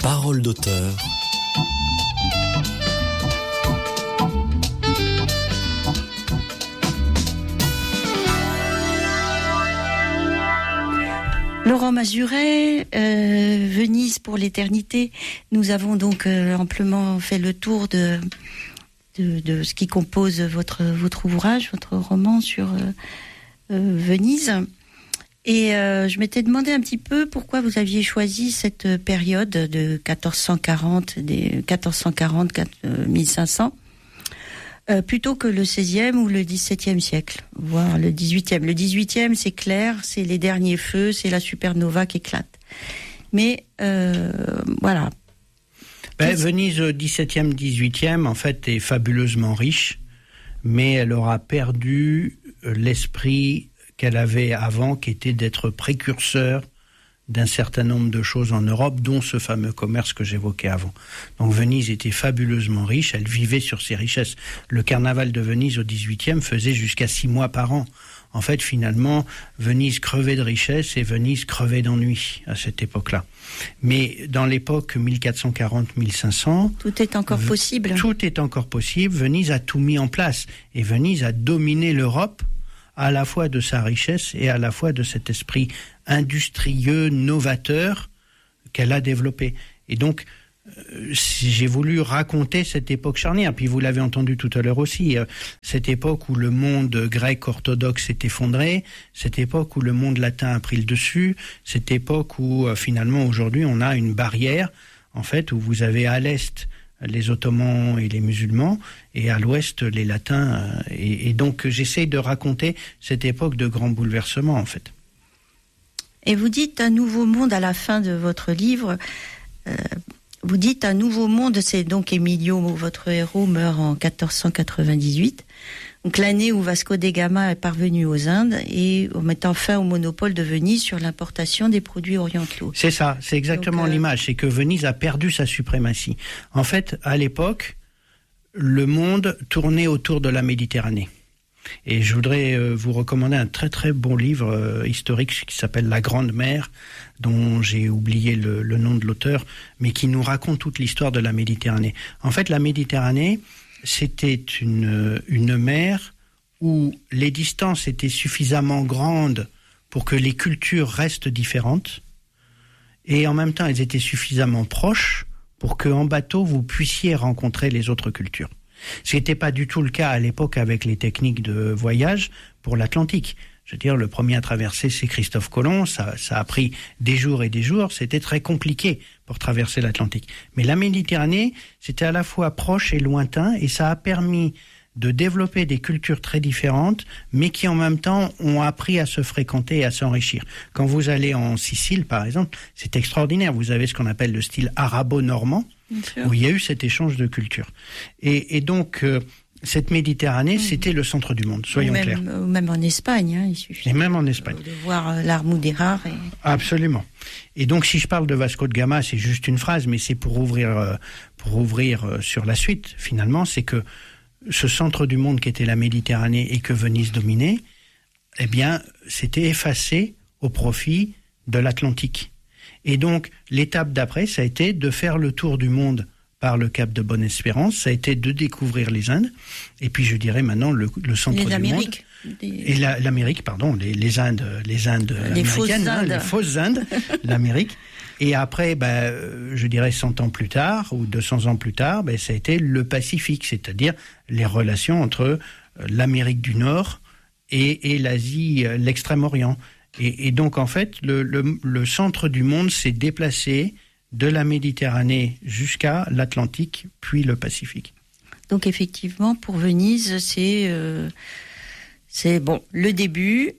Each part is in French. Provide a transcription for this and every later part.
Parole d'auteur. Laurent Mazuret, Venise pour l'éternité. Nous avons donc amplement fait le tour de ce qui compose votre ouvrage, votre roman sur Venise. Et je m'étais demandé un petit peu pourquoi vous aviez choisi cette période de 1440-1500 plutôt que le XVIe ou le XVIIe siècle, voire le XVIIIe. Le XVIIIe, c'est clair, c'est les derniers feux, c'est la supernova qui éclate. Mais voilà. Venise au XVIIe, XVIIIe, en fait, est fabuleusement riche, mais elle aura perdu l'esprit qu'elle avait avant, qui était d'être précurseur d'un certain nombre de choses en Europe, dont ce fameux commerce que j'évoquais avant. Donc Venise était fabuleusement riche, elle vivait sur ses richesses. Le carnaval de Venise au XVIIIe faisait jusqu'à 6 mois par an. En fait, finalement, Venise crevait de richesse et Venise crevait d'ennui à cette époque-là. Mais dans l'époque 1440-1500... Tout est encore possible. Tout est encore possible. Venise a tout mis en place. Et Venise a dominé l'Europe à la fois de sa richesse et à la fois de cet esprit industrieux, novateur qu'elle a développé. Et donc, j'ai voulu raconter cette époque charnière. Puis vous l'avez entendu tout à l'heure aussi, cette époque où le monde grec orthodoxe s'est effondré, cette époque où le monde latin a pris le dessus, cette époque où finalement aujourd'hui on a une barrière, en fait, où vous avez à l'est les Ottomans et les musulmans, et à l'ouest les latins. Et donc j'essaye de raconter cette époque de grands bouleversements, en fait. Et vous dites un nouveau monde à la fin de votre livre. Vous dites un nouveau monde, c'est donc Emilio, votre héros, meurt en 1498. Donc l'année où Vasco de Gama est parvenu aux Indes et en mettant fin au monopole de Venise sur l'importation des produits orientaux. C'est ça, c'est exactement l'image, c'est que Venise a perdu sa suprématie. En fait, à l'époque, le monde tournait autour de la Méditerranée. Et je voudrais vous recommander un très très bon livre historique qui s'appelle La Grande Mer, dont j'ai oublié le nom de l'auteur, mais qui nous raconte toute l'histoire de la Méditerranée. En fait, la Méditerranée, c'était une mer où les distances étaient suffisamment grandes pour que les cultures restent différentes, et en même temps, elles étaient suffisamment proches pour qu'en bateau, vous puissiez rencontrer les autres cultures. Ce n'était pas du tout le cas à l'époque avec les techniques de voyage pour l'Atlantique. Je veux dire, le premier à traverser, c'est Christophe Colomb. Ça a pris des jours et des jours. C'était très compliqué pour traverser l'Atlantique. Mais la Méditerranée, c'était à la fois proche et lointain, et ça a permis de développer des cultures très différentes, mais qui en même temps ont appris à se fréquenter et à s'enrichir. Quand vous allez en Sicile, par exemple, c'est extraordinaire. Vous avez ce qu'on appelle le style arabo-normand, où il y a eu cet échange de culture. Et donc, cette Méditerranée, c'était le centre du monde, soyons clairs. Même en Espagne, il suffit. Et même en Espagne. De voir l'Armudera. Absolument. Et donc, si je parle de Vasco de Gama, c'est juste une phrase, mais c'est pour ouvrir sur la suite, finalement, c'est que ce centre du monde qui était la Méditerranée et que Venise dominait, eh bien, c'était effacé au profit de l'Atlantique. Et donc, l'étape d'après, ça a été de faire le tour du monde par le cap de Bonne-Espérance, ça a été de découvrir les Indes, et puis je dirais maintenant le centre du monde. Et l'Amérique, pardon, les Indes américaines, les fausses Indes, l'Amérique. Et après, je dirais 100 ans plus tard, ou 200 ans plus tard, ça a été le Pacifique, c'est-à-dire les relations entre l'Amérique du Nord et l'Asie, l'Extrême-Orient. Et donc, en fait, le centre du monde s'est déplacé de la Méditerranée jusqu'à l'Atlantique, puis le Pacifique. Donc, effectivement, pour Venise, c'est bon, le début,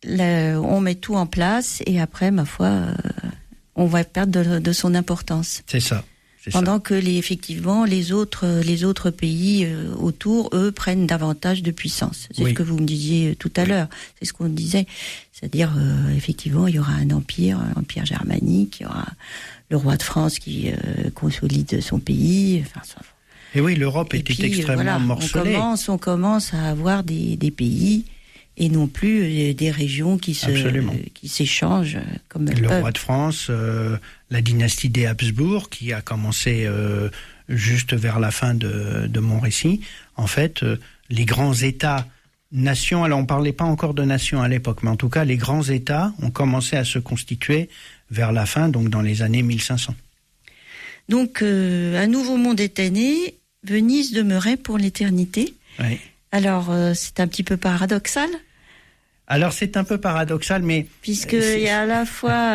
on met tout en place, et après, ma foi, on va perdre de son importance. C'est ça. Pendant que effectivement, les autres pays autour, eux, prennent davantage de puissance. C'est ce que vous me disiez tout à l'heure. C'est ce qu'on disait. C'est-à-dire, effectivement, il y aura un empire germanique, il y aura le roi de France qui consolide son pays. Et oui, l'Europe était extrêmement morcelée. On commence à avoir des pays et non plus des régions qui s'échangent comme elles peuvent. Le roi de France, la dynastie des Habsbourg, qui a commencé juste vers la fin de mon récit. En fait, les grands États-nations, alors on ne parlait pas encore de nations à l'époque, mais en tout cas, les grands États ont commencé à se constituer vers la fin, donc dans les années 1500. Donc, un nouveau monde était né, Venise demeurait pour l'éternité. Oui. Alors, c'est un petit peu paradoxal. Alors, c'est un peu paradoxal, mais... Puisqu'il y a à la fois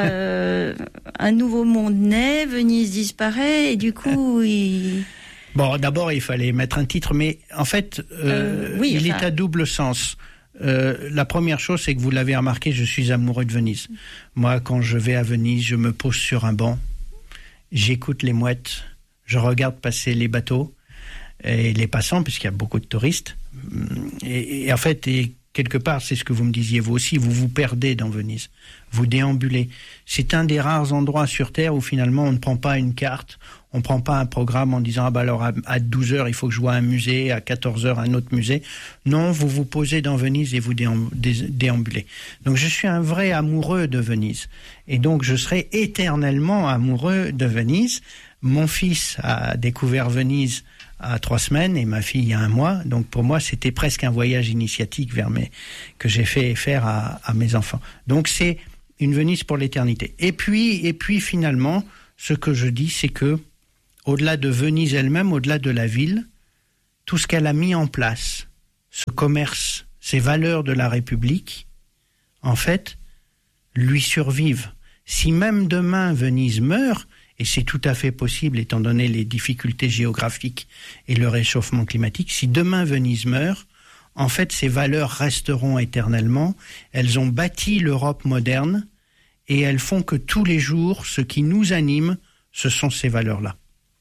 un nouveau monde naît, Venise disparaît, et du coup, Bon, d'abord, il fallait mettre un titre, mais en fait, il est à double sens. La première chose, c'est que vous l'avez remarqué, je suis amoureux de Venise. Moi, quand je vais à Venise, je me pose sur un banc, j'écoute les mouettes, je regarde passer les bateaux et les passants, puisqu'il y a beaucoup de touristes. Et en fait, quelque part, c'est ce que vous me disiez vous aussi, vous vous perdez dans Venise, vous déambulez. C'est un des rares endroits sur Terre où finalement on ne prend pas une carte, on ne prend pas un programme en disant « Ah bah alors à 12h il faut que je vois un musée, à 14h un autre musée ». Non, vous vous posez dans Venise et vous déambulez. Donc je suis un vrai amoureux de Venise. Et donc je serai éternellement amoureux de Venise. Mon fils a découvert Venise à 3 semaines et ma fille il y a 1 mois. Donc pour moi, c'était presque un voyage initiatique que j'ai fait faire à mes enfants. Donc c'est une Venise pour l'éternité. Et puis finalement, ce que je dis, c'est que au-delà de Venise elle-même, au-delà de la ville, tout ce qu'elle a mis en place, ce commerce, ces valeurs de la République, en fait, lui survivent. Si même demain Venise meurt, et c'est tout à fait possible étant donné les difficultés géographiques et le réchauffement climatique, si demain Venise meurt, en fait ces valeurs resteront éternellement, elles ont bâti l'Europe moderne et elles font que tous les jours, ce qui nous anime, ce sont ces valeurs-là.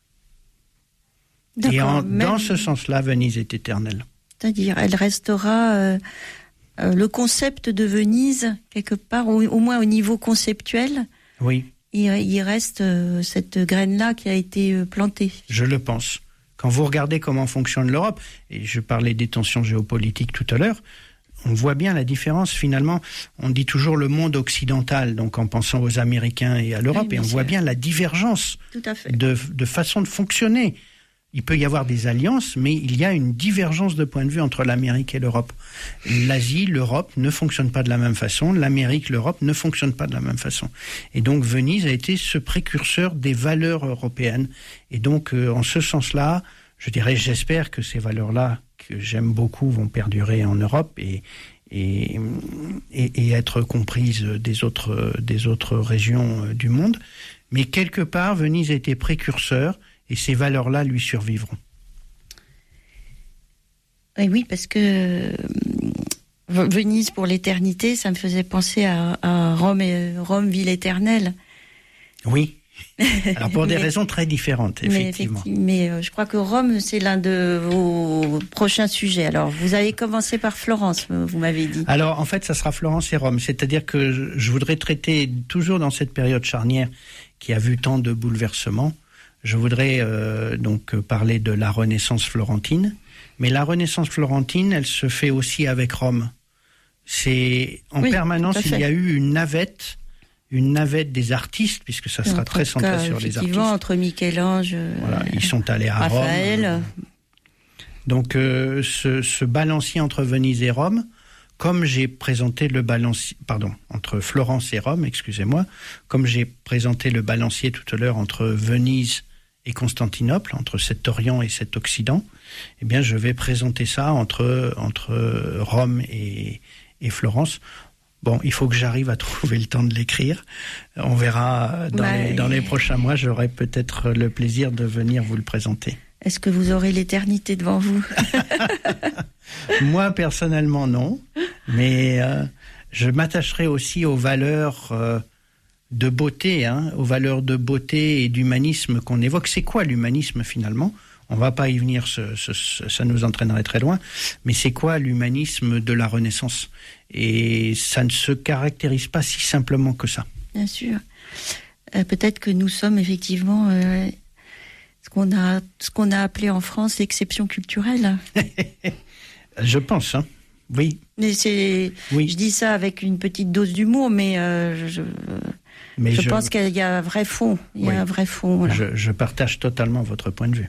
Et dans ce sens-là, Venise est éternelle. C'est-à-dire, elle restera le concept de Venise, quelque part, au moins au niveau conceptuel. Oui. Il reste cette graine-là qui a été plantée. Je le pense. Quand vous regardez comment fonctionne l'Europe, et je parlais des tensions géopolitiques tout à l'heure, on voit bien la différence finalement. On dit toujours le monde occidental, donc en pensant aux Américains et à l'Europe, oui, et on voit bien la divergence de façon de fonctionner. Il peut y avoir des alliances, mais il y a une divergence de point de vue entre l'Amérique et l'Europe. L'Asie, l'Europe ne fonctionnent pas de la même façon. L'Amérique, l'Europe ne fonctionnent pas de la même façon. Et donc Venise a été ce précurseur des valeurs européennes. Et donc en ce sens-là, je dirais, j'espère que ces valeurs-là, que j'aime beaucoup, vont perdurer en Europe et être comprises des autres régions du monde. Mais quelque part, Venise a été précurseur. Et ces valeurs-là lui survivront. Et oui, parce que Venise pour l'éternité, ça me faisait penser à Rome, ville éternelle. Oui. Alors pour des raisons très différentes, effectivement. Mais je crois que Rome, c'est l'un de vos prochains sujets. Alors, vous avez commencé par Florence, vous m'avez dit. Alors, en fait, ça sera Florence et Rome. C'est-à-dire que je voudrais traiter, toujours dans cette période charnière qui a vu tant de bouleversements, je voudrais donc parler de la Renaissance florentine, mais la Renaissance florentine, elle se fait aussi avec Rome. C'est en permanence, il y a eu une navette des artistes, puisque ça sera très centré sur les artistes. Entre Michel-Ange, voilà, ils sont allés à Raphaël. Rome. Donc ce balancier entre Venise et Rome, comme j'ai présenté le balancier, entre Florence et Rome, excusez-moi, comme j'ai présenté le balancier tout à l'heure entre Venise et Constantinople, entre cet Orient et cet Occident, eh bien, je vais présenter ça entre Rome et Florence. Bon, il faut que j'arrive à trouver le temps de l'écrire. On verra dans les prochains mois, j'aurai peut-être le plaisir de venir vous le présenter. Est-ce que vous aurez l'éternité devant vous? Moi, personnellement, non. Mais je m'attacherai aussi aux valeurs de beauté, aux valeurs de beauté et d'humanisme qu'on évoque. C'est quoi l'humanisme finalement? On ne va pas y venir, ça nous entraînerait très loin. Mais c'est quoi l'humanisme de la Renaissance? Et ça ne se caractérise pas si simplement que ça. Bien sûr. Peut-être que nous sommes effectivement ce qu'on a appelé en France l'exception culturelle. Je pense. Oui. Mais Oui. Je dis ça avec une petite dose d'humour, mais je pense qu'il y a un vrai fond. Un vrai fond. Là. Je partage totalement votre point de vue.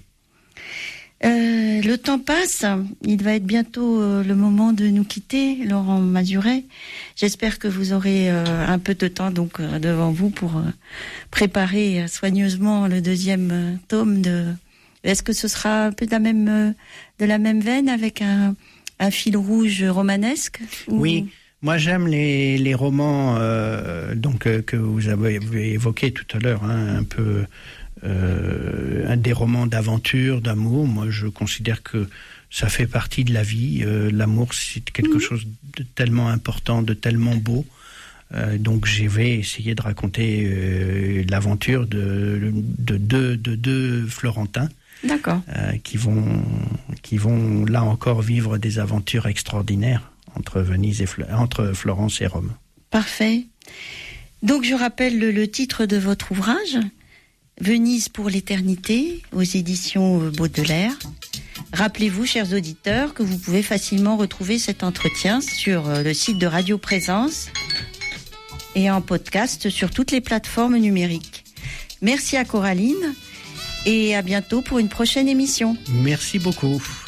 Le temps passe, il va être bientôt le moment de nous quitter, Laurent Mazuret. J'espère que vous aurez un peu de temps donc devant vous pour préparer soigneusement le deuxième tome de. Est-ce que ce sera un peu de la même veine avec un fil rouge romanesque ou... Oui. Moi, j'aime les romans que vous avez évoqués tout à l'heure, un peu des romans d'aventure, d'amour. Moi, je considère que ça fait partie de la vie. L'amour, c'est quelque chose de tellement important, de tellement beau. Donc, je vais essayer de raconter l'aventure de deux Florentins. D'accord. Qui vont là encore vivre des aventures extraordinaires entre entre Florence et Rome. Parfait. Donc je rappelle le titre de votre ouvrage, Venise pour l'éternité, aux éditions Baudelaire. Rappelez-vous, chers auditeurs, que vous pouvez facilement retrouver cet entretien sur le site de Radio Présence et en podcast sur toutes les plateformes numériques. Merci à Coraline. Et à bientôt pour une prochaine émission. Merci beaucoup.